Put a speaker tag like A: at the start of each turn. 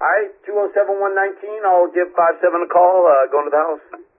A: All right, 207-119. I'll give 5-7 a call. Going to the house.